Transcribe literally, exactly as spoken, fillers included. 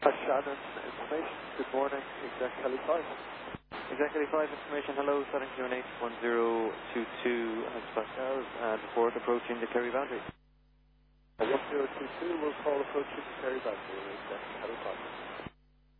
Shannon information. Good morning, Exec Heli five. Exec Heli five information, hello, starting Q N H one zero two two hectopascals and report approaching the Kerry boundary. one zero two two will call approaching the Kerry boundary, Exec Heli five.